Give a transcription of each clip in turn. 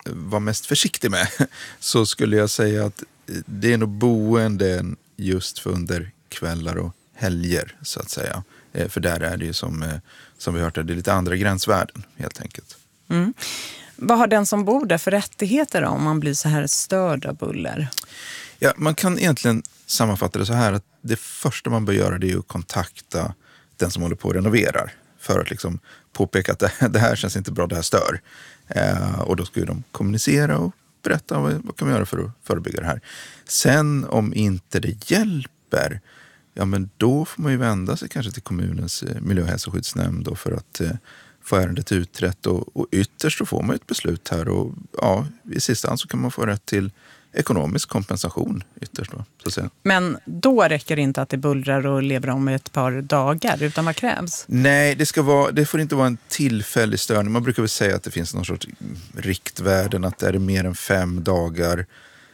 vara mest försiktig med så skulle jag säga att det är nog boenden just för under kvällar och helger så att säga. För där är det ju som vi hört, det är lite andra gränsvärden helt enkelt. Mm. Vad har den som bor där för rättigheter då, om man blir så här störd av buller? Ja, man kan egentligen sammanfatta det så här att det första man bör göra det är att kontakta den som håller på och renoverar för att liksom påpeka att det här känns inte bra, det här stör. Och då ska ju de kommunicera och berätta vad kan vi göra för att förebygga det här. Sen om inte det hjälper, ja men då får man ju vända sig kanske till kommunens miljö- och hälsoskyddsnämnd då för att få ärendet utrett och ytterst så får man ett beslut här och ja, i sista hand så kan man få rätt till ekonomisk kompensation ytterst då, så att säga. Men då räcker det inte att det bullrar och lever om ett par dagar, utan vad krävs? Nej, det får inte vara en tillfällig störning. Man brukar väl säga att det finns någon sorts riktvärden, att är det mer än 5 dagar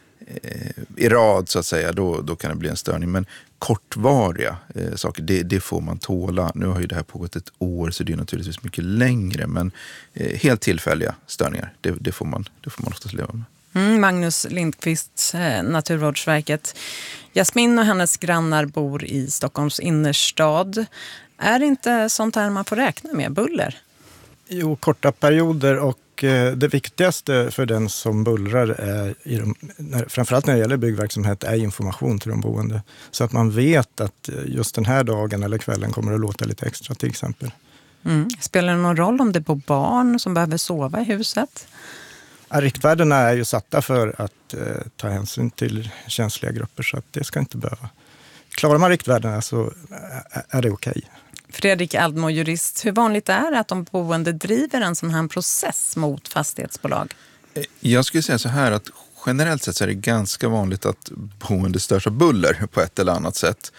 i rad så att säga, då kan det bli en störning. Men kortvariga saker, det får man tåla. Nu har ju det här pågått ett år så det är naturligtvis mycket längre, men helt tillfälliga störningar, det får man oftast leva med. Magnus Lindqvist, Naturvårdsverket. Jasmin och hennes grannar bor i Stockholms innerstad. Är det inte sånt här man får räkna med, buller? Jo, korta perioder och det viktigaste för den som bullrar är, framförallt när det gäller byggverksamhet, är information till de boende. Så att man vet att just den här dagen eller kvällen kommer att låta lite extra till exempel. Spelar det någon roll om det bor barn som behöver sova i huset? Riktvärdena är ju satta för att ta hänsyn till känsliga grupper så att det ska inte behöva. Klarar man riktvärdena så är det okej. Fredrik Aldmo, jurist. Hur vanligt är det att de boende driver en sån här process mot fastighetsbolag? Jag skulle säga så här att generellt sett så är det ganska vanligt att boende störs av buller på ett eller annat sätt.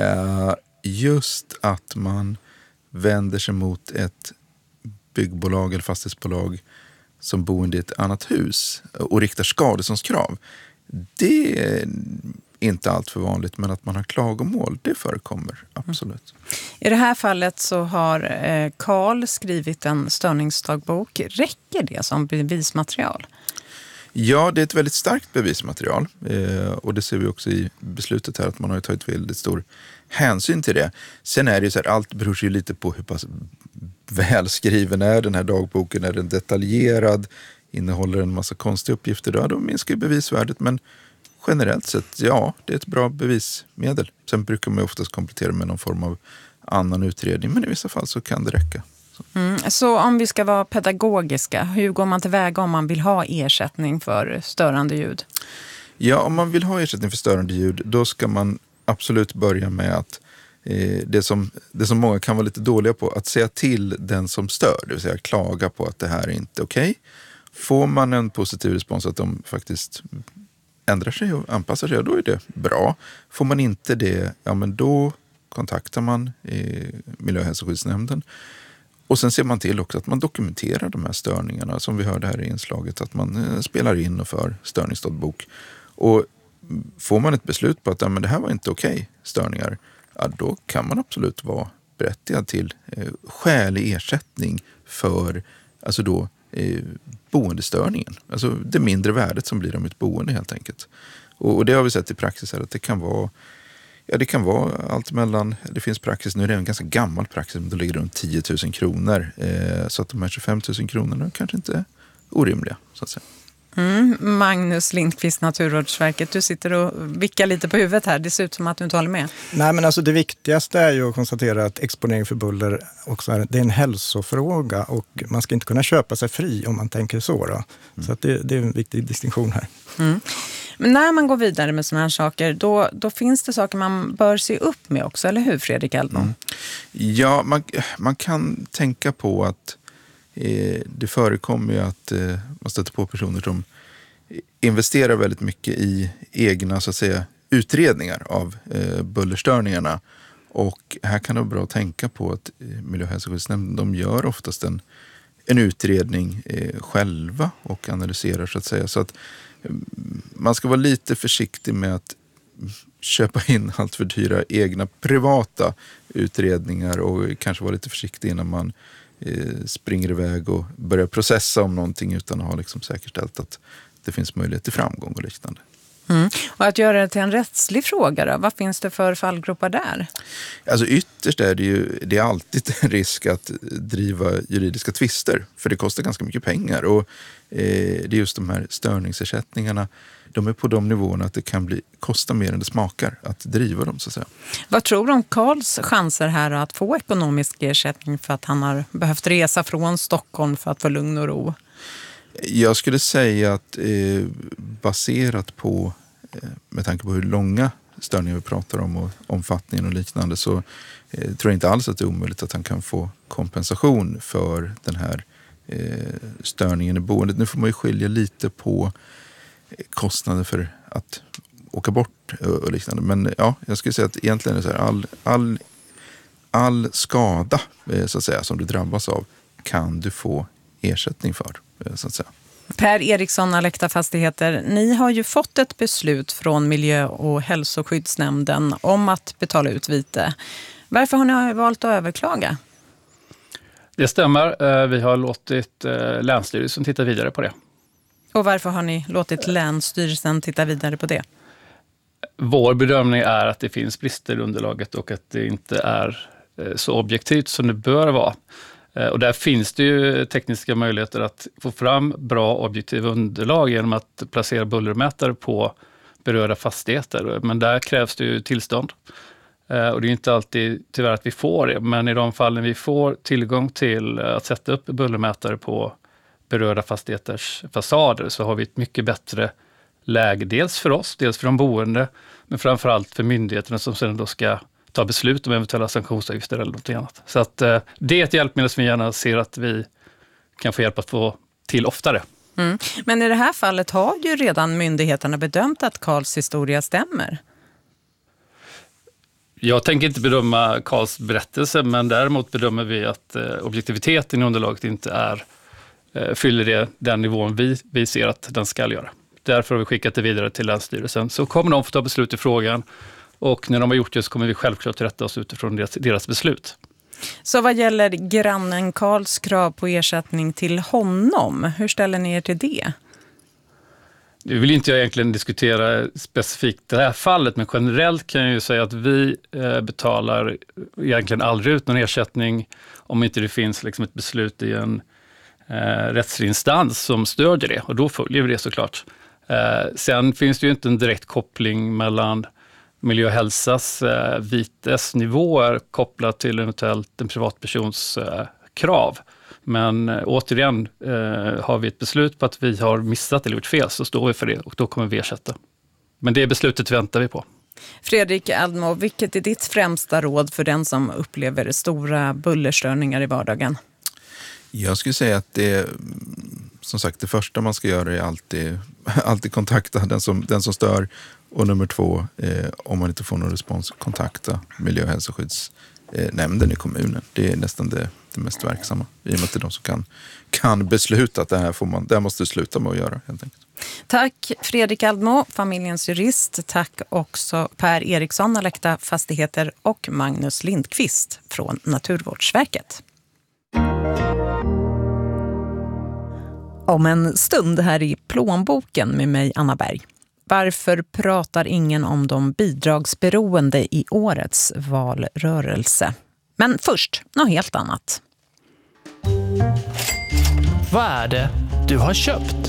Just att man vänder sig mot ett byggbolag eller fastighetsbolag som boende i ett annat hus och riktar skadeståndskrav. Det är inte allt för vanligt, men att man har klagomål, det förekommer absolut. I det här fallet så har Carl skrivit en störningsdagbok. Räcker det som bevismaterial? Ja, det är ett väldigt starkt bevismaterial och det ser vi också i beslutet här att man har tagit väldigt stor hänsyn till det. Sen är det ju så här, allt beror ju lite på hur pass välskriven är den här dagboken, är den detaljerad, innehåller en massa konstiga uppgifter, då minskar ju bevisvärdet, men generellt sett, ja, det är ett bra bevismedel. Sen brukar man ju oftast komplettera med någon form av annan utredning, men i vissa fall så kan det räcka. Så om vi ska vara pedagogiska, hur går man tillväga om man vill ha ersättning för störande ljud? Ja, om man vill ha ersättning för störande ljud, då ska man absolut börja med att det som många kan vara lite dåliga på, att säga till den som stör, det vill säga klaga på att det här är inte okej. Får man en positiv respons att de faktiskt ändrar sig och anpassar sig, då är det bra. Får man inte det, ja men då kontaktar man miljö- och hälsoskyddsnämnden. Och sen ser man till också att man dokumenterar de här störningarna som vi hörde här i inslaget, att man spelar in och för störningsdagbok. Och får man ett beslut på att ja, men det här var inte okej störningar, ja, då kan man absolut vara berättigad till skälig ersättning för alltså då boendestörningen. Alltså det mindre värdet som blir av ett boende helt enkelt. Och det har vi sett i praxis här att det kan vara allt mellan, det finns praxis, nu är det en ganska gammal praxis, men det ligger runt 10 000 kronor. Så att de här 25 000 kronorna kanske inte är orimliga så att säga. Magnus Lindqvist, Naturvårdsverket, du sitter och vickar lite på huvudet här. Det ser ut som att du inte håller med. Nej, men alltså det viktigaste är ju att konstatera att exponering för buller också det är en hälsofråga och man ska inte kunna köpa sig fri om man tänker så då. Så att det är en viktig distinktion här. Men när man går vidare med sådana här saker, då finns det saker man bör se upp med också, eller hur Fredrik Aldman? Ja, man kan tänka på att det förekommer ju att man stöter på personer som investerar väldigt mycket i egna så att säga utredningar av bullerstörningarna. Och här kan det vara bra att tänka på att miljö- och hälsoskyddsnämnden, de gör oftast en utredning själva och analyserar så att säga. Så att man ska vara lite försiktig med att köpa in allt för dyra egna privata utredningar och kanske vara lite försiktig innan man springer iväg och börjar processa om någonting utan att ha liksom säkerställt att det finns möjlighet till framgång och liknande. Och att göra det till en rättslig fråga då? Vad finns det för fallgropar där? Alltså ytterst är det är alltid en risk att driva juridiska tvister, för det kostar ganska mycket pengar, och det är just de här störningsersättningarna, de är på de nivåerna att det kan kosta mer än det smakar att driva dem, så att säga. Vad tror du om Karls chanser här att få ekonomisk ersättning för att han har behövt resa från Stockholm för att få lugn och ro? Jag skulle säga att baserat på, med tanke på hur långa störningar vi pratar om och omfattningen och liknande, så tror jag inte alls att det är omöjligt att han kan få kompensation för den här störningen i boendet. Nu får man ju skilja lite på kostnader för att åka bort och liknande. Men ja, jag skulle säga att egentligen är det så här, all skada så att säga som du drabbas av kan du få ersättning för, så att säga. Per Eriksson, Alecta Fastigheter, ni har ju fått ett beslut från Miljö- och hälsoskyddsnämnden om att betala ut vite. Varför har ni valt att överklaga? Det stämmer. Vi har låtit Länsstyrelsen titta vidare på det. Och varför har ni låtit Länsstyrelsen titta vidare på det? Vår bedömning är att det finns brister i underlaget och att det inte är så objektivt som det bör vara. Och där finns det ju tekniska möjligheter att få fram bra objektiva underlag genom att placera bullermätare på berörda fastigheter. Men där krävs det ju tillstånd. Och det är inte alltid tyvärr att vi får det. Men i de fallen vi får tillgång till att sätta upp bullermätare på berörda fastigheters fasader så har vi ett mycket bättre läge. Dels för oss, dels för de boende. Men framförallt för myndigheterna som sedan då ska ta beslut om eventuella sanktionsavgifter eller något annat. Så att det är ett hjälpmedel som vi gärna ser att vi kan få hjälp att få till oftare. Men i det här fallet har ju redan myndigheterna bedömt att Karls historia stämmer. Jag tänker inte bedöma Karls berättelse, men däremot bedömer vi att objektiviteten i underlaget inte fyller den nivån vi ser att den ska göra. Därför har vi skickat det vidare till Länsstyrelsen. Så kommer de få ta beslut i frågan. Och när de har gjort det så kommer vi självklart rätta oss utifrån deras beslut. Så vad gäller grannen Karls krav på ersättning till honom, hur ställer ni er till det? Nu vill inte jag egentligen diskutera specifikt det här fallet, men generellt kan jag ju säga att vi betalar egentligen aldrig ut någon ersättning om inte det finns liksom ett beslut i en rättslig instans som stödjer det. Och då följer vi det såklart. Sen finns det ju inte en direkt koppling mellan miljö och hälsas vitesnivåer kopplat till eventuellt en privatpersons krav. Men återigen har vi ett beslut på att vi har missat eller gjort fel, så står vi för det och då kommer vi ersätta. Men det beslutet väntar vi på. Fredrik Aldmo, vilket är ditt främsta råd för den som upplever stora bullerstörningar i vardagen? Jag skulle säga att som sagt, det första man ska göra är alltid kontakta den som stör. Och nummer 2, om man inte får någon respons, kontakta miljö- och hälsoskyddsnämnden i kommunen. Det är nästan det mest verksamma. I och med att det är de som kan besluta att det här måste du sluta med att göra, helt enkelt. Tack Fredrik Aldmo, familjens jurist. Tack också Per Eriksson, Alecta Fastigheter, och Magnus Lindqvist från Naturvårdsverket. Om en stund här i Plånboken med mig, Anna Berg. Varför pratar ingen om de bidragsberoende i årets valrörelse? Men först, något helt annat. Vad är det du har köpt?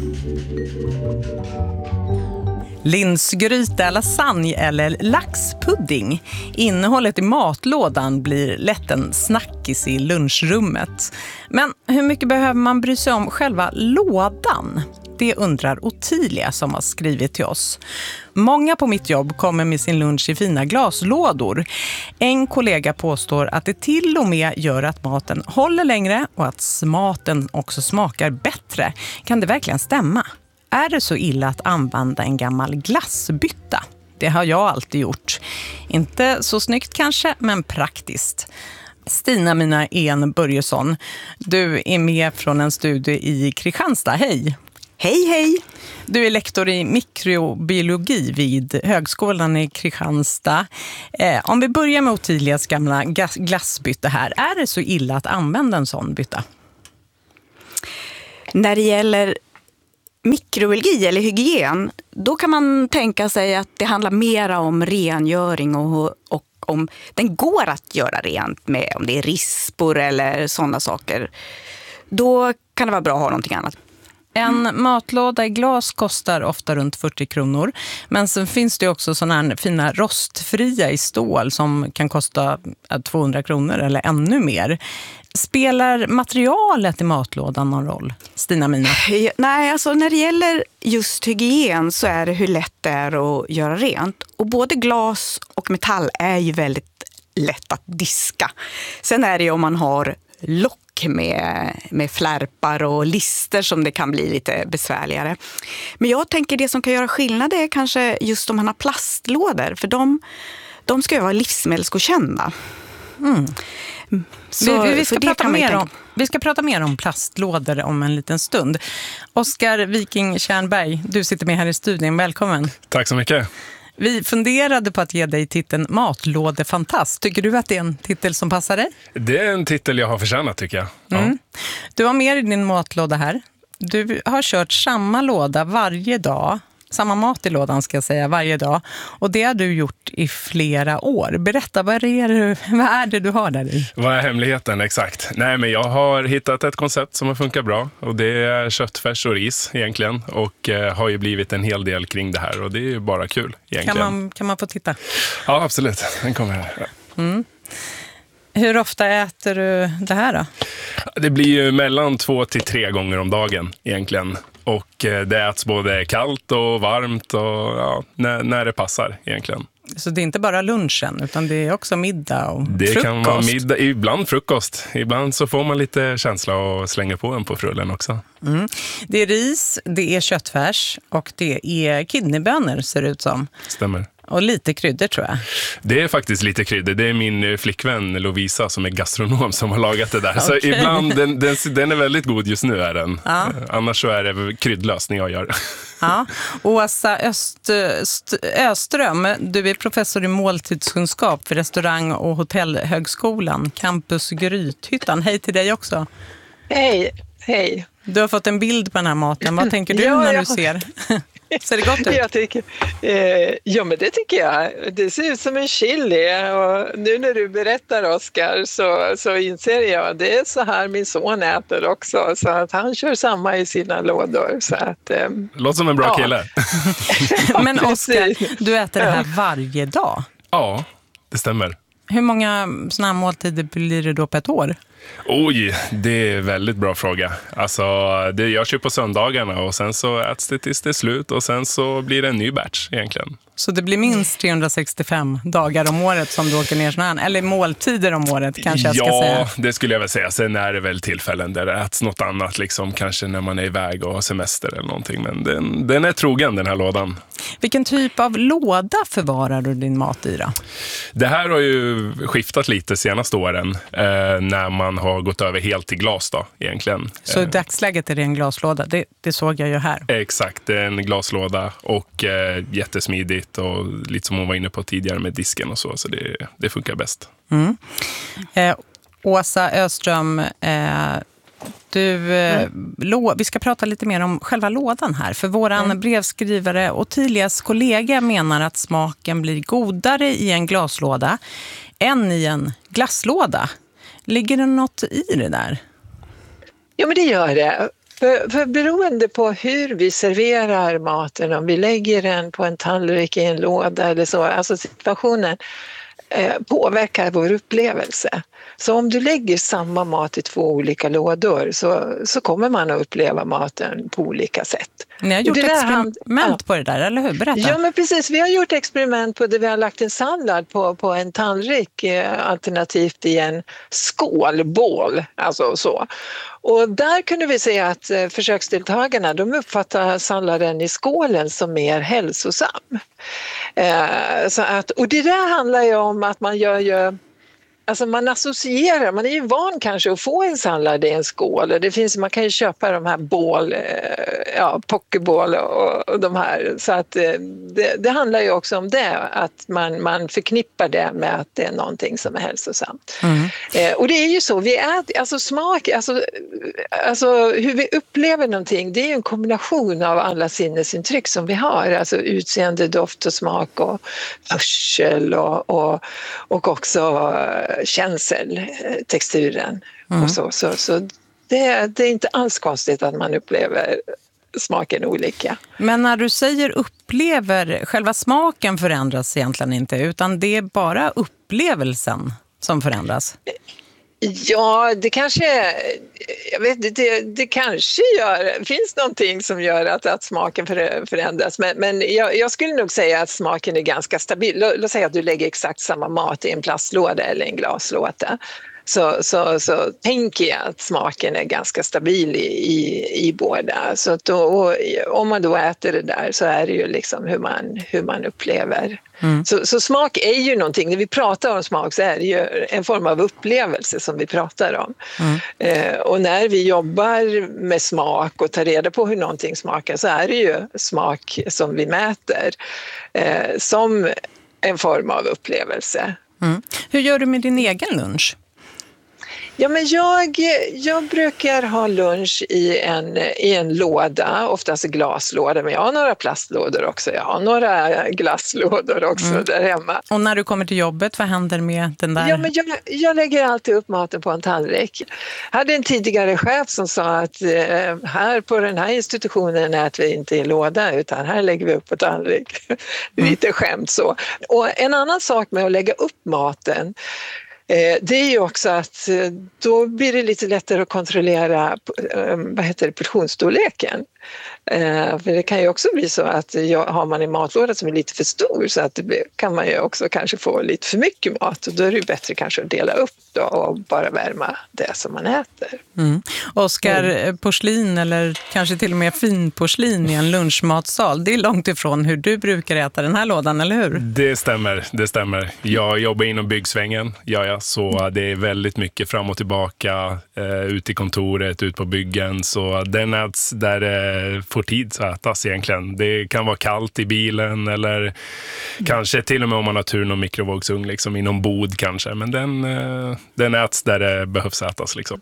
Linsgryta, lasagne eller laxpudding. Innehållet i matlådan blir lätt en snackis i lunchrummet. Men hur mycket behöver man bry sig om själva lådan? Det undrar Ottilia som har skrivit till oss. Många på mitt jobb kommer med sin lunch i fina glaslådor. En kollega påstår att det till och med gör att maten håller längre och att maten också smakar bättre. Kan det verkligen stämma? Är det så illa att använda en gammal glassbytta? Det har jag alltid gjort. Inte så snyggt kanske, men praktiskt. Stina Börjesson, du är med från en studie i Kristianstad. Hej! Hej, hej! Du är lektor i mikrobiologi vid Högskolan i Kristianstad. Om vi börjar med Ottilias gamla glassbytta här. Är det så illa att använda en sån bytta? När det gäller mikrobiologi eller hygien, då kan man tänka sig att det handlar mer om rengöring och om den går att göra rent med, om det är rispor eller sådana saker. Då kan det vara bra att ha någonting annat. En matlåda i glas kostar ofta runt 40 kronor. Men sen finns det också sådana här fina rostfria i stål som kan kosta 200 kronor eller ännu mer. Spelar materialet i matlådan någon roll, Stina-Mina? Nej, alltså när det gäller just hygien så är det hur lätt det är att göra rent. Och både glas och metall är ju väldigt lätt att diska. Sen är det ju om man har lock med flärpar och lister som det kan bli lite besvärligare. Men jag tänker det som kan göra skillnad är kanske just om man har plast-lådor. För de ska ju vara livsmedelsgodkända. Vi ska prata mer om plastlådor om en liten stund. Oskar Viking Tjärnberg, du sitter med här i studion. Välkommen. Tack så mycket. Vi funderade på att ge dig titeln Matlådefantast. Tycker du att det är en titel som passar dig? Det är en titel jag har förtjänat, tycker jag. Ja. Du har med i din matlåda här. Du har kört samma låda varje dag. Samma mat i lådan ska jag säga, varje dag. Och det har du gjort i flera år. Berätta, vad är det du har där i? Vad är hemligheten exakt? Nej, men jag har hittat ett koncept som har funkat bra. Och det är köttfärs och ris egentligen. Och har ju blivit en hel del kring det här. Och det är ju bara kul egentligen. Kan man få titta? Ja, absolut. Den kommer här. Ja. Hur ofta äter du det här då? Det blir ju mellan 2 till 3 gånger om dagen egentligen. Och det äts både kallt och varmt och när det passar egentligen. Så det är inte bara lunchen utan det är också middag och frukost? Det kan vara middag, ibland frukost. Ibland så får man lite känsla och slänger på en på frullen också. Det är ris, det är köttfärs och det är kidneybönor ser det ut som. Stämmer. Och lite kryddor tror jag. Det är faktiskt lite kryddor. Det är min flickvän Lovisa som är gastronom som har lagat det där. Okay. Så ibland, den är väldigt god just nu är den. Ja. Annars så är det kryddlösning jag gör. Ja. Åsa Öström, du är professor i måltidskunskap för restaurang- och hotellhögskolan, Campus Grythyttan. Hej till dig också. Hej. Du har fått en bild på den här maten. Vad tänker du när du ser? Ser det gott ut? Jag tycker, men det tycker jag. Det ser ut som en chili och nu när du berättar, Oskar, så inser jag att det är så här min son äter också. Så att han kör samma i sina lådor. Så att, låter som en bra kille. Men Oskar, du äter det här varje dag? Ja, det stämmer. Hur många såna här måltider blir det då på ett år? Oj, det är en väldigt bra fråga. Alltså, det görs ju på söndagarna och sen så äts det tills det är slut och sen så blir det en ny batch egentligen. Så det blir minst 365 dagar om året som du åker ner såna här, eller måltider om året kanske jag ska säga? Ja, det skulle jag väl säga. Sen är det väl tillfällen där det äts något annat, liksom, kanske när man är iväg och har semester eller någonting. Men den är trogen, den här lådan. Vilken typ av låda förvarar du din mat i då? Det här har ju skiftat lite senaste åren när man har gått över helt till glas då, egentligen. Så i dagsläget är det en glaslåda? Det såg jag ju här. Exakt, det är en glaslåda och jättesmidigt och lite som hon var inne på tidigare med disken och så det funkar bäst. Åsa Öström, vi ska prata lite mer om själva lådan här. För våran brevskrivare Ottilias kollega menar att smaken blir godare i en glaslåda än i en glasslåda. Ligger det något i det där? Ja, men det gör det. För beroende på hur vi serverar maten, om vi lägger den på en tallrik i en låda eller så, alltså situationen påverkar vår upplevelse. Så om du lägger samma mat i 2 olika lådor så kommer man att uppleva maten på olika sätt. Ni har gjort experiment på det där, eller hur? Berätta. Ja, men precis. Vi har gjort experiment på det. Vi har lagt en sallad på en tallrik, alternativt i en skålbål, alltså så. Och där kunde vi se att försöksdeltagarna, de uppfattar salladen i skålen som mer hälsosam. Och det där handlar ju om att man gör ju alltså man associerar, man är ju van kanske att få en sallad i en skål. Man kan ju köpa de här pokeball och de här. Så att det handlar ju också om det, att man förknippar det med att det är någonting som är hälsosamt. Och det är ju så, vi äter, alltså smak, alltså hur vi upplever någonting, det är ju en kombination av alla sinnesintryck som vi har. Alltså utseende, doft och smak och hörsel och också känsel, texturen och så det är inte alls konstigt att man upplever smaken olika. Men när du säger upplever, själva smaken förändras egentligen inte, utan det är bara upplevelsen som förändras? Ja, det kanske, jag vet inte, det kanske finns någonting som gör att smaken förändras, men jag skulle nog säga att smaken är ganska stabil. Låt säga att du lägger exakt samma mat i en plastlåda eller en glaslåda. Så tänker jag att smaken är ganska stabil i båda. Så att om man då äter det där så är det ju liksom hur man upplever. Så smak är ju någonting, när vi pratar om smak så är det ju en form av upplevelse som vi pratar om. Och när vi jobbar med smak och tar reda på hur någonting smakar så är det ju smak som vi mäter som en form av upplevelse. Hur gör du med din egen lunch? Ja, men jag brukar ha lunch i en låda, oftast glaslåda, men jag har några plastlådor också. Jag har några glasslådor också där hemma. Och när du kommer till jobbet, vad händer med den där? Ja, men jag lägger alltid upp maten på en tallrik. Jag hade en tidigare chef som sa att här på den här institutionen äter vi inte i låda utan här lägger vi upp på tallrik. Lite skämt så. Och en annan sak med att lägga upp maten, det är ju också att då blir det lite lättare att kontrollera portionsstorleken. För det kan ju också bli så att har man en matlåda som är lite för stor så att kan man ju också kanske få lite för mycket mat och då är det ju bättre kanske att dela upp då och bara värma det som man äter. Oskar, porslin eller kanske till och med finporslin i en lunchmatsal, det är långt ifrån hur du brukar äta den här lådan, eller hur? Det stämmer. Jag jobbar inom byggsvängen, så det är väldigt mycket fram och tillbaka, ut i kontoret, ut på byggen, så den äts där det får tid att ätas egentligen. Det kan vara kallt i bilen eller kanske till och med om man har tur någon mikrovågsugn liksom, inom bod kanske, men den äts där det behövs ätas liksom.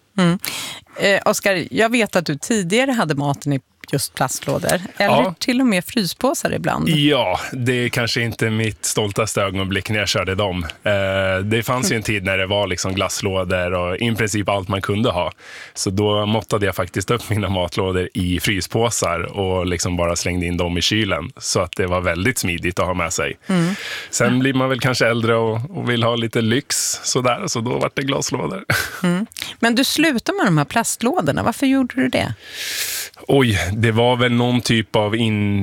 Oskar, jag vet att du tidigare hade maten i just plastlådor, eller till och med fryspåsar ibland. Ja, det är kanske inte mitt stoltaste ögonblick när jag körde dem. Det fanns ju en tid när det var liksom glasslådor och i princip allt man kunde ha. Så då måttade jag faktiskt upp mina matlådor i fryspåsar och liksom bara slängde in dem i kylen. Så att det var väldigt smidigt att ha med sig. Sen blir man väl kanske äldre och vill ha lite lyx sådär, så då var det glaslådor. Men du slutade med de här plastlådorna, varför gjorde du det? Oj, det var väl någon typ av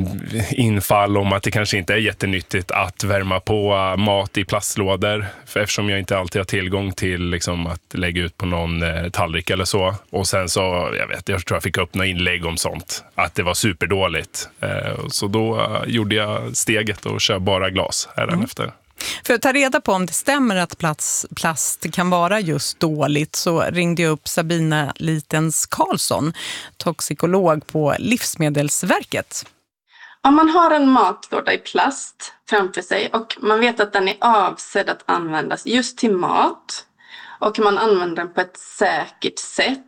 infall om att det kanske inte är jättenyttigt att värma på mat i plastlådor. För eftersom jag inte alltid har tillgång till liksom, att lägga ut på någon tallrik eller så. Och sen så, jag tror jag fick upp några inlägg om sånt. Att det var superdåligt. Så då gjorde jag steget och kör bara glas härefter. För att ta reda på om det stämmer att plast kan vara just dåligt så ringde jag upp Sabina Litens Karlsson, toxikolog på Livsmedelsverket. Om man har en matlåda i plast framför sig och man vet att den är avsedd att användas just till mat och man använder den på ett säkert sätt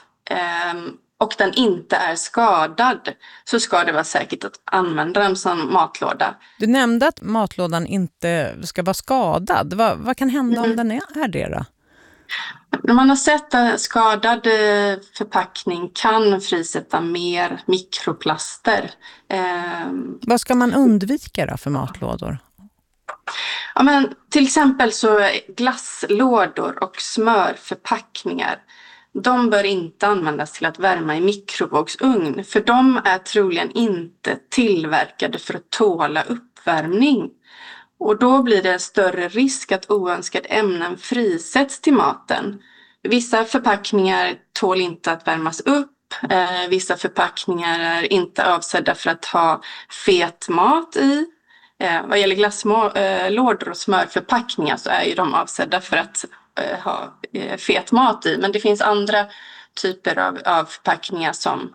och den inte är skadad, så ska det vara säkert att använda den som matlåda. Du nämnde att matlådan inte ska vara skadad. Vad kan hända om den är det då? När man har sett att skadad förpackning kan frisätta mer mikroplaster. Vad ska man undvika då för matlådor? Ja, men till exempel så glasslådor och smörförpackningar, de bör inte användas till att värma i mikrovågsugn, för de är troligen inte tillverkade för att tåla uppvärmning. Och då blir det större risk att oönskade ämnen frisätts till maten. Vissa förpackningar tål inte att värmas upp. Vissa förpackningar är inte avsedda för att ha fet mat i. Vad gäller glasslådor och smörförpackningar så är ju de avsedda för att ha fet mat i. Men det finns andra typer av förpackningar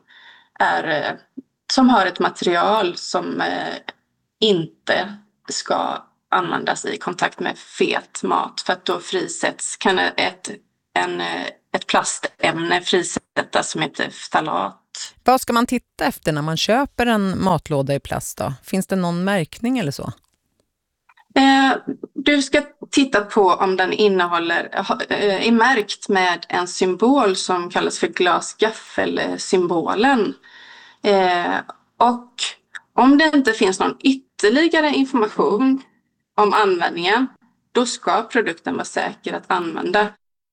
som har ett material som inte ska användas i kontakt med fet mat, för att då kan ett plastämne frisättas som heter ftalat. Vad ska man titta efter när man köper en matlåda i plast då? Finns det någon märkning eller så? Du ska titta på om den är märkt med en symbol som kallas för glasgaffel-symbolen. Och om det inte finns någon ytterligare information om användningen, då ska produkten vara säker att använda.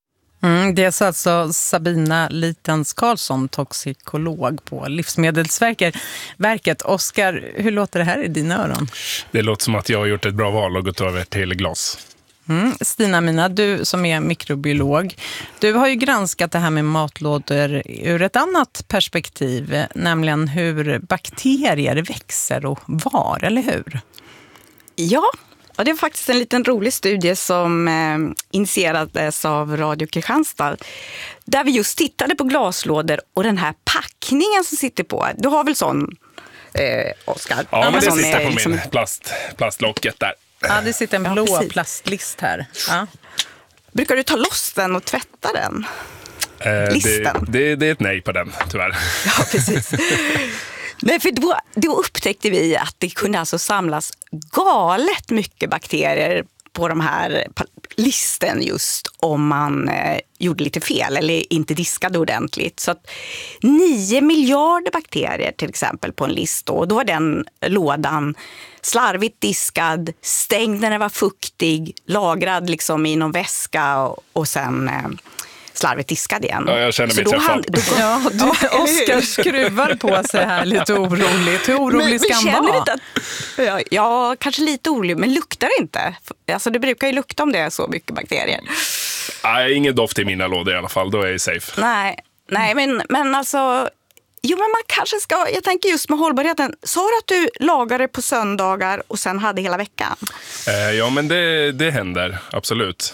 Det är alltså Sabina Litens-Karlsson, toxikolog på Livsmedelsverket. Oskar, hur låter det här i dina öron? Det låter som att jag har gjort ett bra val och gått över till glas. Stina-Mina, du som är mikrobiolog, du har ju granskat det här med matlådor ur ett annat perspektiv, nämligen hur bakterier växer och var, eller hur? Ja, och det är faktiskt en liten rolig studie som initierades av Radio Kristianstad, där vi just tittade på glaslådor och den här packningen som sitter på. Du har väl sån, Oskar? Ja, men det sitter på liksom min plastlocket där. Ja, det sitter en blå plastlist här. Ja. Brukar du ta loss den och tvätta den? Listen? Det är ett nej på den, tyvärr. Ja, precis. Nej, för då upptäckte vi att det kunde alltså samlas galet mycket bakterier på de här listen just om man gjorde lite fel eller inte diskade ordentligt. Så att 9 miljarder bakterier till exempel på en list då var den lådan slarvigt diskad, stängd när den var fuktig, lagrad liksom i någon väska och sen slarvigt diskad igen. Ja, jag känner mig träffad. Oskar skruvar på sig här lite oroligt. Hur orolig ska han vara? Ja, kanske lite orolig, men luktar det inte? Alltså det brukar ju lukta om det är så mycket bakterier. Nej, ingen doft i mina lådor i alla fall, då är jag safe. Nej, men alltså... Jo, men man kanske ska... Jag tänker just med hållbarheten. Sa du att du lagade på söndagar och sen hade hela veckan? Ja, men det händer, absolut.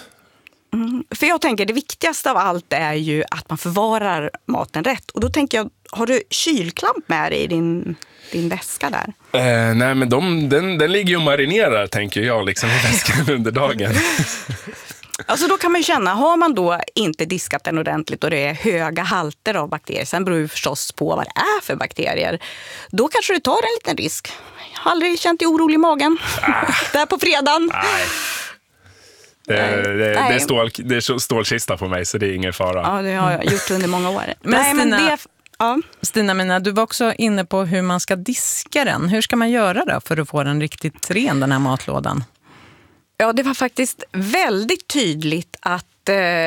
För jag tänker det viktigaste av allt är ju att man förvarar maten rätt. Och då tänker jag, har du kylklamp med dig i din väska där? Nej, men den ligger ju och marinerar, tänker jag, liksom i väskan under dagen. Alltså då kan man ju känna, har man då inte diskat den ordentligt och det är höga halter av bakterier, sen beror det förstås på vad det är för bakterier, då kanske du tar en liten risk. Jag har aldrig känt dig orolig i magen där på fredagen. Nej. Det är stålkista på mig, så det är ingen fara. Ja, det har jag gjort under många år. Stina-Mina, du var också inne på hur man ska diska den. Hur ska man göra då för att få den riktigt ren, den här matlådan? Ja, det var faktiskt väldigt tydligt att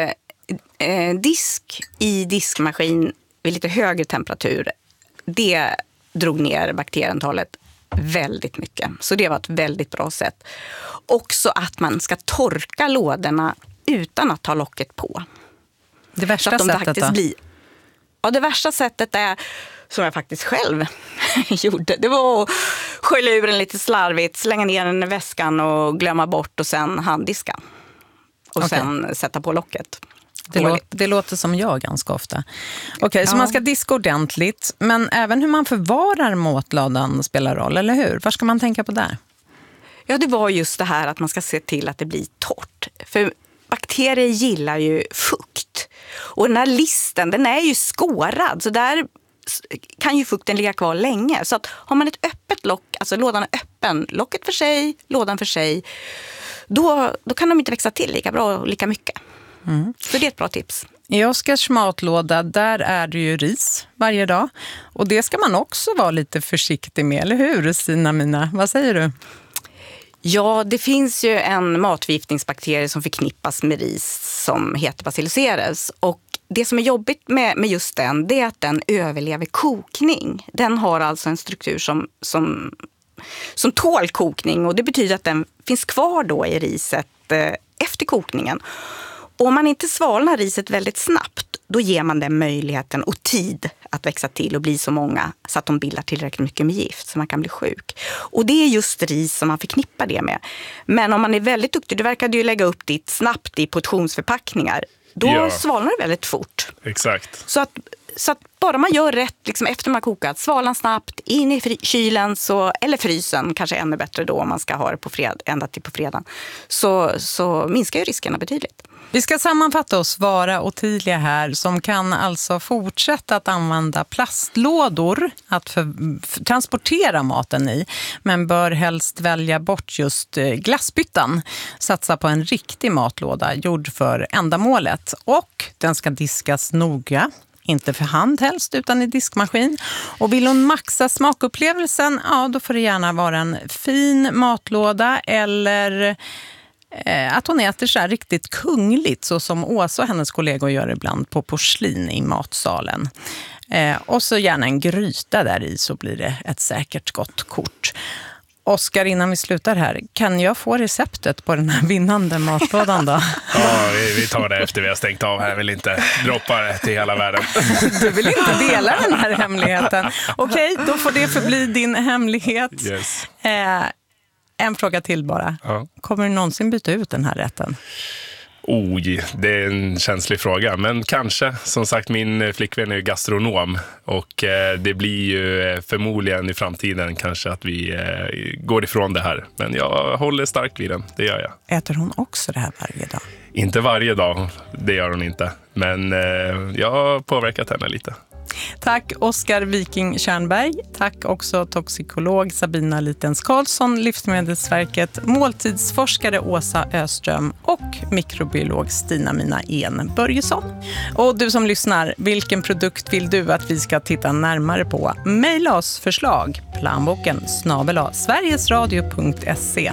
disk i diskmaskin vid lite högre temperatur, det drog ner bakterieantalet väldigt mycket. Så det var ett väldigt bra sätt. Också att man ska torka lådorna utan att ta locket på. Det värsta sättet då? Ja, det värsta sättet är, som jag faktiskt själv gjorde, det var att skölja ur den lite slarvigt, slänga ner den i väskan och glömma bort och sen handdiska. Och sen sätta på locket. Det låter som jag ganska ofta. Okej, så man ska diska ordentligt, men även hur man förvarar matlådan spelar roll, eller hur? Vad ska man tänka på där? Ja, det var just det här att man ska se till att det blir torrt. För bakterier gillar ju fukt. Och den här listen, den är ju skårad, så där kan ju fukten ligga kvar länge. Så att har man ett öppet lock, alltså lådan är öppen, locket för sig, lådan för sig, då kan de inte växa till lika bra och lika mycket. Så det är ett bra tips. I Oskars matlåda, där är det ju ris varje dag. Och det ska man också vara lite försiktig med, eller hur, Stina-Mina? Vad säger du? Ja, det finns ju en matförgiftningsbakterie som förknippas med ris som heter Bacillus cereus. Och det som är jobbigt med just den, det är att den överlever kokning. Den har alltså en struktur som tål kokning, och det betyder att den finns kvar då i riset efter kokningen. Om man inte svalnar riset väldigt snabbt, då ger man den möjligheten och tid att växa till och bli så många så att de bildar tillräckligt mycket med gift så man kan bli sjuk. Och det är just ris som man förknippar det med. Men om man är väldigt duktig, du verkade ju lägga upp ditt snabbt i portionsförpackningar, då svalnar det väldigt fort. Exakt. Så att bara man gör rätt liksom efter man har kokat, svalnar snabbt, in i kylen eller frysen, kanske ännu bättre då om man ska ha det på ända till på fredagen, så minskar ju riskerna betydligt. Vi ska sammanfatta oss vara och tydliga här som kan alltså fortsätta att använda plastlådor att transportera maten i, men bör helst välja bort just glassbyttan. Satsa på en riktig matlåda gjord för ändamålet, och den ska diskas noga. Inte för hand helst utan i diskmaskin. Och vill hon maxa smakupplevelsen, då får det gärna vara en fin matlåda eller att hon äter så här riktigt kungligt, så som Åsa och hennes kollegor gör ibland på porslin i matsalen. Och så gärna en gryta där i, så blir det ett säkert gott kort. Oskar, innan vi slutar här, kan jag få receptet på den här vinnande matlådan då? Ja, vi tar det efter vi har stängt av här. Jag vill inte droppa det till hela världen. Du vill inte dela den här hemligheten. Okej, då får det förbli din hemlighet. Yes. En fråga till bara. Ja. Kommer du någonsin byta ut den här rätten? Det är en känslig fråga, men kanske. Som sagt, min flickvän är gastronom och det blir ju förmodligen i framtiden kanske att vi går ifrån det här. Men jag håller starkt vid den, det gör jag. Äter hon också det här varje dag? Inte varje dag, det gör hon inte. Men jag har påverkat henne lite. Tack Oskar Viking Tjärnberg. Tack också toxikolog Sabina Litens Karlsson, Livsmedelsverket, måltidsforskare Åsa Öström och mikrobiolog Stina-Mina En Börjesson. Och du som lyssnar, vilken produkt vill du att vi ska titta närmare på? Maila oss förslag, planboken@sverigesradio.se.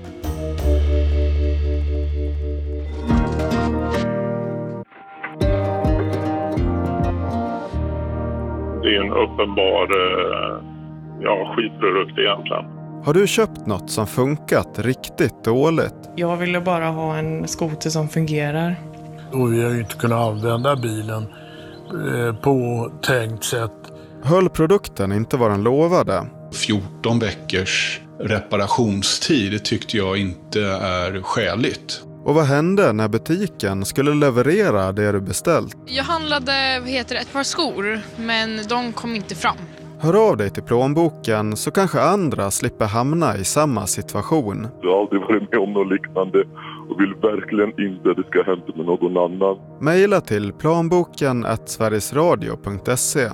Det är en uppenbar skitprodukt egentligen. Har du köpt något som funkat riktigt dåligt? Jag ville bara ha en skoter som fungerar. Och vi har ju inte kunnat använda bilen på tänkt sätt. Höll produkten inte vad den lovade? 14 veckors reparationstid tyckte jag inte är skäligt. Och vad hände när butiken skulle leverera det du beställt? Jag handlade ett par skor, men de kom inte fram. Hör av dig till Plånboken så kanske andra slipper hamna i samma situation. Jag har aldrig varit med om något liknande och vill verkligen inte att det ska hända med någon annan. Maila till planboken@sverigesradio.se.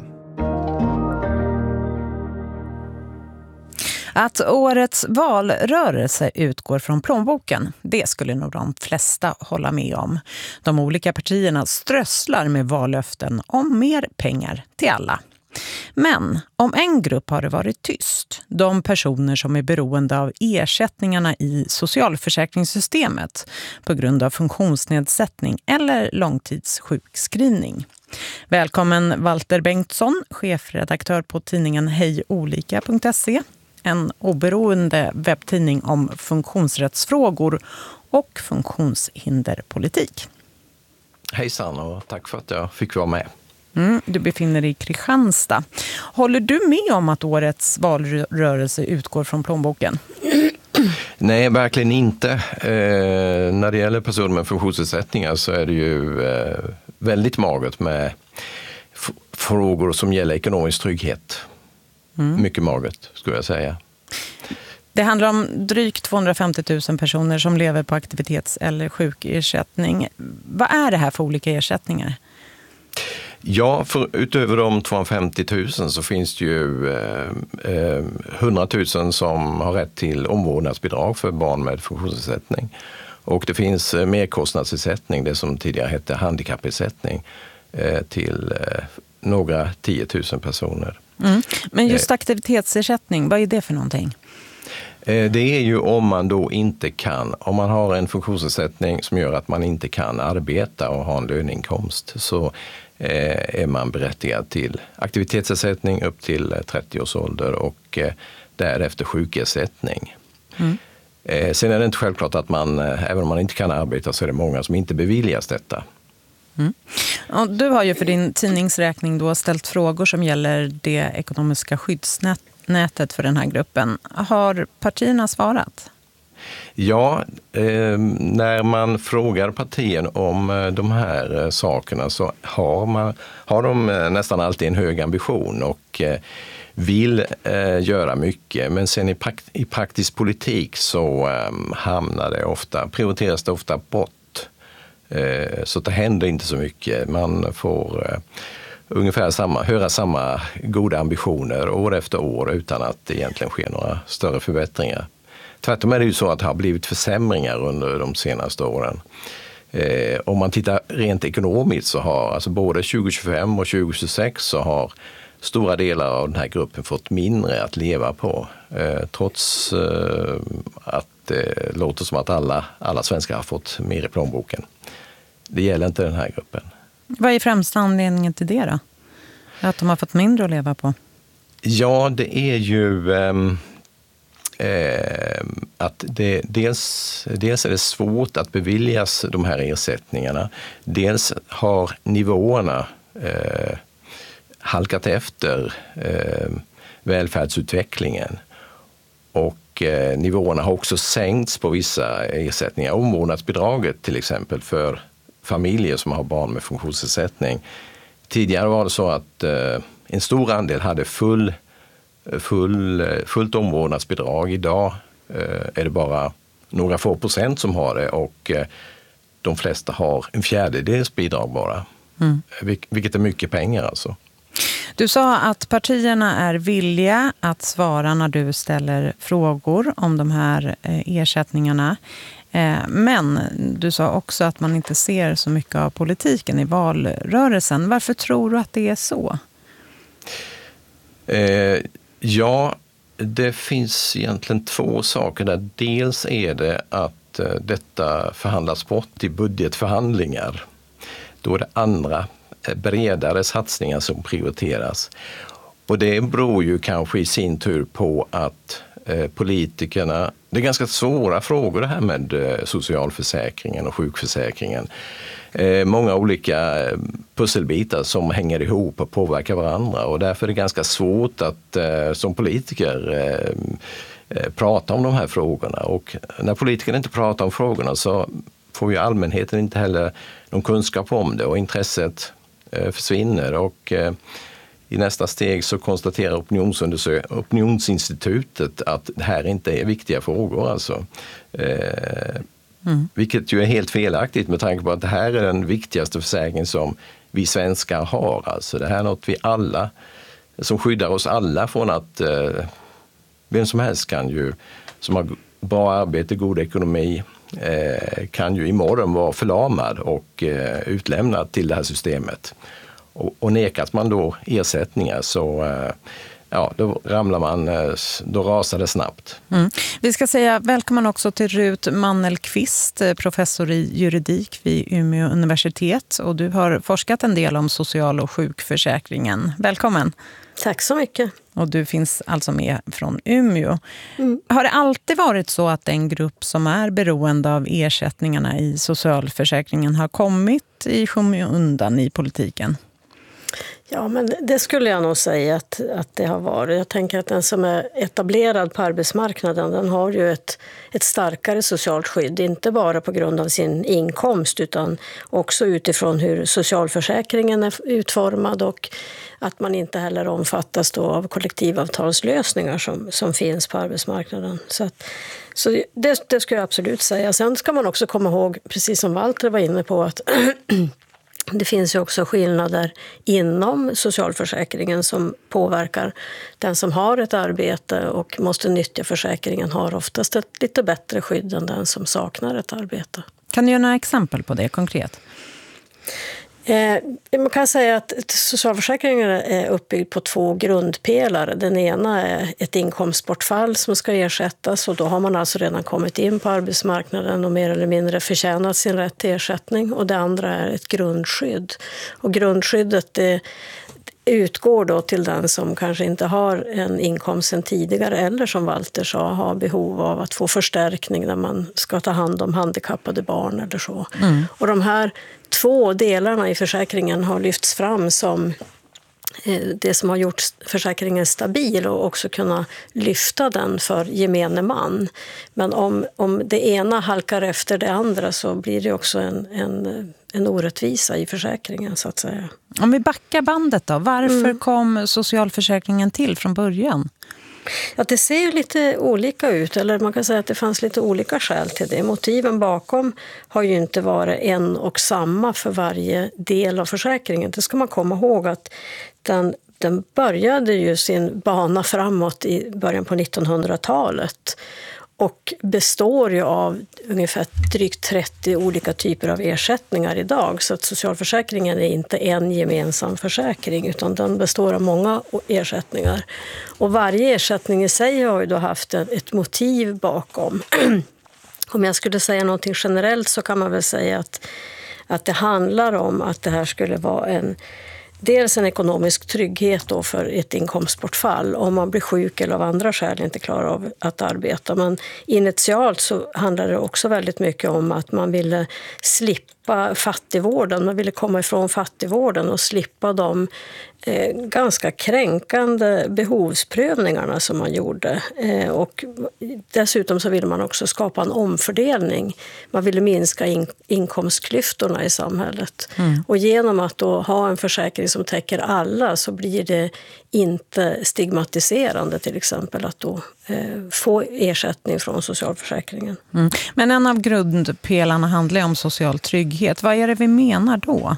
Att årets valrörelse utgår från plånboken, det skulle nog de flesta hålla med om. De olika partierna strösslar med vallöften om mer pengar till alla. Men om en grupp har det varit tyst, de personer som är beroende av ersättningarna i socialförsäkringssystemet på grund av funktionsnedsättning eller långtidssjukskrivning. Välkommen Walter Bengtsson, chefredaktör på tidningen hejolika.se. En oberoende webbtidning om funktionsrättsfrågor och funktionshinderpolitik. Hejsan och tack för att jag fick vara med. Du befinner dig i Kristianstad. Håller du med om att årets valrörelse utgår från plånboken? Nej, verkligen inte. När det gäller personer med funktionsnedsättningar så är det ju väldigt magert med frågor som gäller ekonomisk trygghet. Mycket magert skulle jag säga. Det handlar om drygt 250 000 personer som lever på aktivitets- eller sjukersättning. Vad är det här för olika ersättningar? Ja, för utöver de 250 000 så finns det ju 100 000 som har rätt till omvårdnadsbidrag för barn med funktionsnedsättning. Och det finns merkostnadsersättning, det som tidigare hette handikappersättning, till några 10 000 personer. Men just aktivitetsersättning, vad är det för någonting? Det är ju om man då inte kan, om man har en funktionsnedsättning som gör att man inte kan arbeta och ha en löneinkomst, så är man berättigad till aktivitetsersättning upp till 30 års ålder och därefter sjukersättning. Sen är det inte självklart att man, även om man inte kan arbeta, så är det många som inte beviljas detta. Mm. Och du har ju för din tidningsräkning då ställt frågor som gäller det ekonomiska skyddsnätet för den här gruppen. Har partierna svarat? Ja, när man frågar partierna om de här sakerna så har de nästan alltid en hög ambition och vill göra mycket. Men sen i praktisk politik så prioriteras det ofta bort. Så det händer inte så mycket. Man får ungefär höra samma goda ambitioner år efter år utan att det egentligen sker några större förbättringar. Tvärtom är det ju så att det har blivit försämringar under de senaste åren. Om man tittar rent ekonomiskt så har alltså både 2025 och 2026 så har stora delar av den här gruppen fått mindre att leva på. Trots att det låter som att alla svenskar har fått mer i plånboken. Det gäller inte den här gruppen. Vad är främsta anledningen till det då? Att de har fått mindre att leva på? Ja, det är ju att dels är det svårt att beviljas de här ersättningarna. Dels har nivåerna halkat efter välfärdsutvecklingen. Och nivåerna har också sänkts på vissa ersättningar. Omvårdnadsbidraget till exempel för familjer som har barn med funktionsnedsättning. Tidigare var det så att en stor andel hade fullt omvårdnadsbidrag. Idag är det bara några få procent som har det och de flesta har en fjärdedels bidrag bara. Vilket är mycket pengar alltså. Du sa att partierna är villiga att svara när du ställer frågor om de här ersättningarna. Men du sa också att man inte ser så mycket av politiken i valrörelsen. Varför tror du att det är så? Ja, det finns egentligen två saker där. Dels är det att detta förhandlas bort i budgetförhandlingar. Då är det andra bredare satsningar som prioriteras. Och det beror ju kanske i sin tur på att politikerna, det är ganska svåra frågor det här med socialförsäkringen och sjukförsäkringen. Många olika pusselbitar som hänger ihop och påverkar varandra och därför är det ganska svårt att som politiker prata om de här frågorna. Och när politikerna inte pratar om frågorna så får ju allmänheten inte heller någon kunskap om det och intresset försvinner och i nästa steg så konstaterar Opinionsinstitutet att det här inte är viktiga frågor alltså. Vilket ju är helt felaktigt med tanke på att det här är den viktigaste försäkringen som vi svenskar har. Alltså det här är något vi alla, som skyddar oss alla från att vem som helst kan ju, som har bra arbete, god ekonomi, kan ju imorgon vara förlamad och utlämnad till det här systemet. Och nekas man då ersättningar så då då rasar det snabbt. Vi ska säga välkommen också till Rut Mannelqvist, professor i juridik vid Umeå universitet. Och du har forskat en del om social- och sjukförsäkringen. Välkommen. Tack så mycket. Och du finns alltså med från Umeå. Har det alltid varit så att en grupp som är beroende av ersättningarna i socialförsäkringen har kommit i skymundan i politiken? Ja, men det skulle jag nog säga att det har varit. Jag tänker att den som är etablerad på arbetsmarknaden, den har ju ett starkare socialt skydd. Inte bara på grund av sin inkomst utan också utifrån hur socialförsäkringen är utformad och att man inte heller omfattas då av kollektivavtalslösningar som finns på arbetsmarknaden. Så det skulle jag absolut säga. Sen ska man också komma ihåg, precis som Walter var inne på, att det finns ju också skillnader inom socialförsäkringen som påverkar. Den som har ett arbete och måste nyttja försäkringen har oftast ett lite bättre skydd än den som saknar ett arbete. Kan du ge några exempel på det konkret? Man kan säga att socialförsäkringen är uppbyggd på 2 grundpelare. Den ena är ett inkomstbortfall som ska ersättas och då har man alltså redan kommit in på arbetsmarknaden och mer eller mindre förtjänat sin rätt till ersättning. Och det andra är ett grundskydd. Och grundskyddet utgår då till den som kanske inte har en inkomst sedan tidigare eller som Walter sa har behov av att få förstärkning när man ska ta hand om handikappade barn eller så. Och de här 2 delarna i försäkringen har lyfts fram som det som har gjort försäkringen stabil och också kunna lyfta den för gemene man. Men om det ena halkar efter det andra så blir det också en orättvisa i försäkringen så att säga. Om vi backar bandet då, varför kom socialförsäkringen till från början? Ja, det ser ju lite olika ut, eller man kan säga att det fanns lite olika skäl till det. Motiven bakom har ju inte varit en och samma för varje del av försäkringen. Det ska man komma ihåg att den började ju sin bana framåt i början på 1900-talet och består ju av ungefär drygt 30 olika typer av ersättningar idag. Så att socialförsäkringen är inte en gemensam försäkring utan den består av många ersättningar. Och varje ersättning i sig har ju då haft ett motiv bakom. Om jag skulle säga någonting generellt så kan man väl säga att det handlar om att det här skulle vara dels en ekonomisk trygghet då för ett inkomstbortfall om man blir sjuk eller av andra skäl inte klarar av att arbeta. Men initialt så handlar det också väldigt mycket om att man ville slippa fattigvården. Man ville komma ifrån fattigvården och slippa de ganska kränkande behovsprövningarna som man gjorde. Och dessutom så ville man också skapa en omfördelning. Man ville minska inkomstklyftorna i samhället. Och genom att då ha en försäkring som täcker alla så blir det inte stigmatiserande till exempel att då få ersättning från socialförsäkringen. Men en av grundpelarna handlar om social trygghet. Vad är det vi menar då?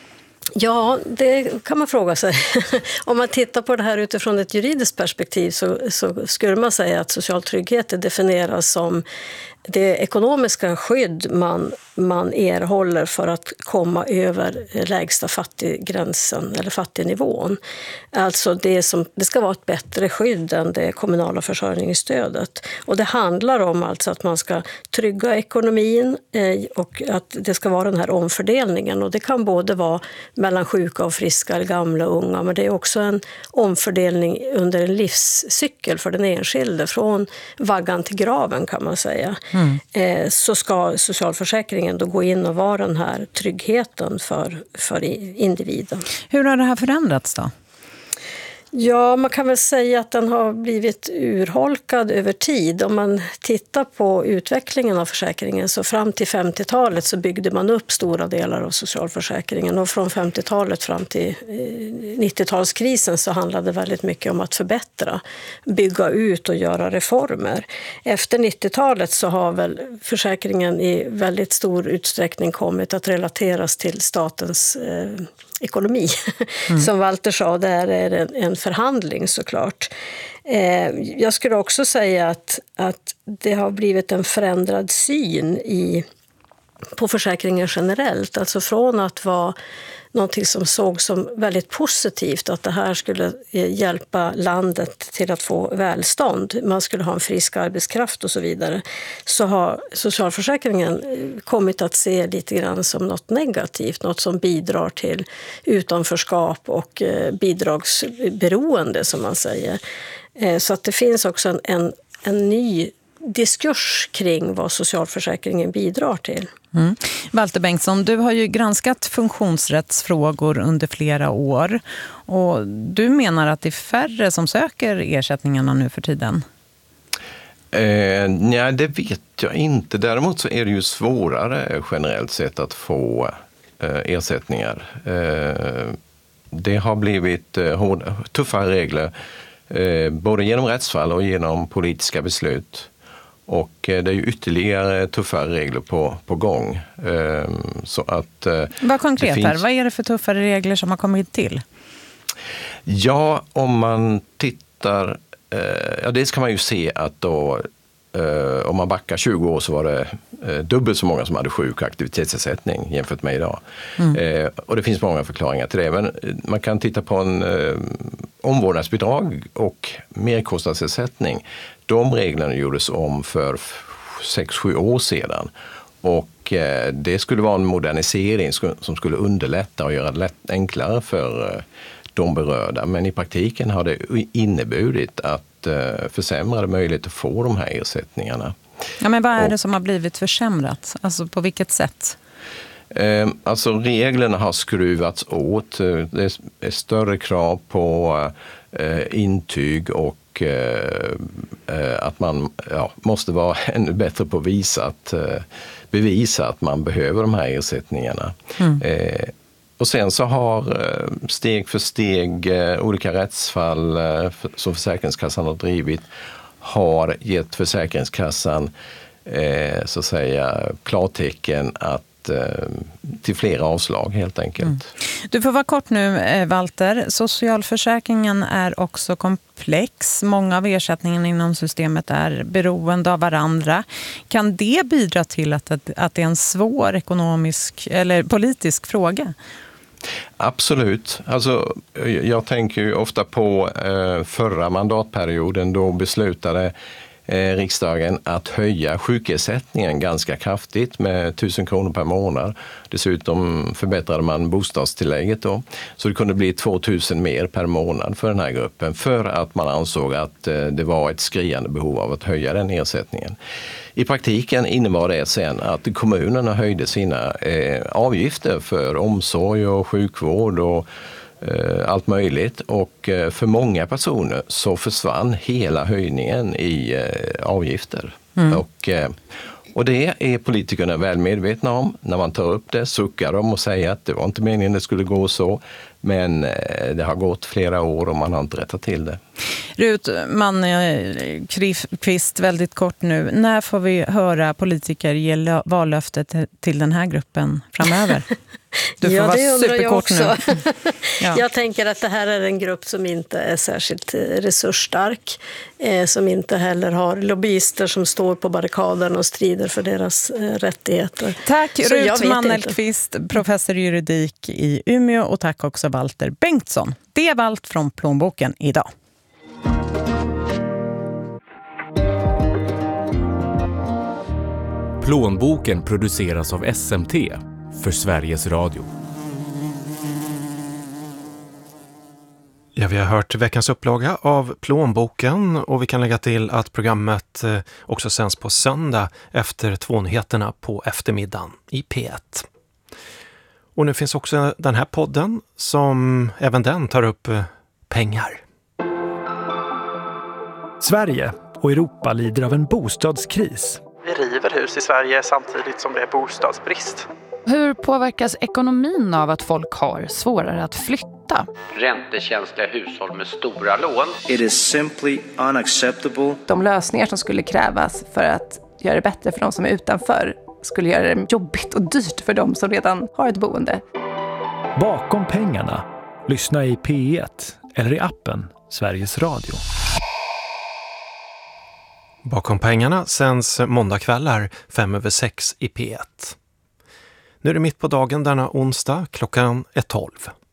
Ja, det kan man fråga sig. Om man tittar på det här utifrån ett juridiskt perspektiv så skulle man säga att social trygghet definieras som det ekonomiska skydd man erhåller för att komma över lägsta fattiggränsen eller fattignivån. Alltså det ska vara ett bättre skydd än det kommunala försörjningsstödet. Och det handlar om alltså att man ska trygga ekonomin och att det ska vara den här omfördelningen. Och det kan både vara mellan sjuka och friska, gamla och unga, men det är också en omfördelning under en livscykel för den enskilde från vaggan till graven kan man säga. Så ska socialförsäkringen då gå in och vara den här tryggheten för individen. Hur har det här förändrats då? Ja, man kan väl säga att den har blivit urholkad över tid. Om man tittar på utvecklingen av försäkringen så fram till 50-talet så byggde man upp stora delar av socialförsäkringen och från 50-talet fram till 90-talskrisen så handlade det väldigt mycket om att förbättra, bygga ut och göra reformer. Efter 90-talet så har väl försäkringen i väldigt stor utsträckning kommit att relateras till statens ekonomi. Som Walter sa, det är en förhandling såklart. Jag skulle också säga att det har blivit en förändrad syn på försäkringen generellt. Alltså från att vara någonting som såg som väldigt positivt, att det här skulle hjälpa landet till att få välstånd. Man skulle ha en frisk arbetskraft och så vidare. Så har socialförsäkringen kommit att se lite grann som något negativt, något som bidrar till utanförskap och bidragsberoende som man säger. Så att det finns också en ny diskurs kring vad socialförsäkringen bidrar till. Walter Bengtsson, du har ju granskat funktionsrättsfrågor under flera år och du menar att det är färre som söker ersättningarna nu för tiden? Nej, det vet jag inte. Däremot så är det ju svårare generellt sett att få ersättningar. Det har blivit tuffare regler både genom rättsfall och genom politiska beslut. Och det är ju ytterligare tuffare regler på gång. Så att, vad konkret här? Vad är det för tuffare regler som har kommit till? Ja, om man tittar... dels kan man ju se att då, om man backar 20 år så var det dubbelt så många som hade sjuk- och aktivitetsersättning jämfört med idag. Och det finns många förklaringar till det. Men man kan titta på en omvårdnadsbidrag och merkostnadsersättning. De reglerna gjordes om för 6-7 år sedan. Och det skulle vara en modernisering som skulle underlätta och göra det enklare för de berörda. Men i praktiken har det inneburit att försämrade möjligheter att få de här ersättningarna. Ja, men vad är det som har blivit försämrat? Alltså på vilket sätt? Alltså reglerna har skruvats åt. Det är större krav på intyg och att man måste vara ännu bättre på att bevisa att man behöver de här ersättningarna. Och sen så har steg för steg olika rättsfall som Försäkringskassan har drivit har gett Försäkringskassan så att säga klartecken att till flera avslag helt enkelt. Du får vara kort nu, Walter. Socialförsäkringen är också komplex. Många av ersättningarna inom systemet är beroende av varandra. Kan det bidra till att det är en svår ekonomisk eller politisk fråga? Absolut. Alltså, jag tänker ju ofta på förra mandatperioden då beslutade riksdagen att höja sjukersättningen ganska kraftigt med 1000 kronor per månad. Dessutom förbättrade man bostadstillägget då. Så det kunde bli 2000 mer per månad för den här gruppen för att man ansåg att det var ett skriande behov av att höja den ersättningen. I praktiken innebar det sen att kommunerna höjde sina avgifter för omsorg och sjukvård och allt möjligt, och för många personer så försvann hela höjningen i avgifter. Och det är politikerna väl medvetna om. När man tar upp det suckar de och säger att det var inte meningen det skulle gå så, men det har gått flera år och man har inte rättat till det. Rut Malmqvist, väldigt kort nu. När får vi höra politiker ge vallöftet till den här gruppen framöver? Du får vara superkort nu. Ja. Jag tänker att det här är en grupp som inte är särskilt resursstark, som inte heller har lobbyister som står på barrikaden och strider för deras rättigheter. Tack Rut Malmqvist, professor i juridik i Umeå, och tack också Walter Bengtsson. Det är allt från Plånboken idag. Plånboken produceras av SMT för Sveriges Radio. Ja, vi har hört veckans upplaga av Plånboken, och vi kan lägga till att programmet också sänds på söndag efter 2-nyheterna på eftermiddagen i P1. Och nu finns också den här podden som även den tar upp pengar. Sverige och Europa lider av en bostadskris. Vi river hus i Sverige samtidigt som det är bostadsbrist. Hur påverkas ekonomin av att folk har svårare att flytta? Räntekänsliga hushåll med stora lån. It is simply unacceptable. De lösningar som skulle krävas för att göra det bättre för de som är utanför skulle göra det jobbigt och dyrt för de som redan har ett boende. Bakom pengarna. Lyssna i P1 eller i appen Sveriges Radio. Bakom pengarna sänds måndagkvällar 5:05 i P1. Nu är det mitt på dagen denna onsdag, klockan är 12.